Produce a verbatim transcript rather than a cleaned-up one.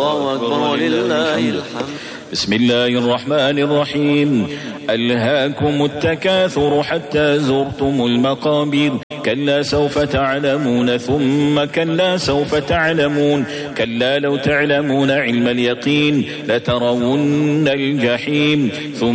الله أكبر ولله الحمد. بسم الله الرحمن الرحيم. ألهاكم التكاثر حتى زرتم المقابر كلا سوف تعلمون ثم كلا سوف تعلمون كلا لو تعلمون علم اليقين لترون الجحيم ثم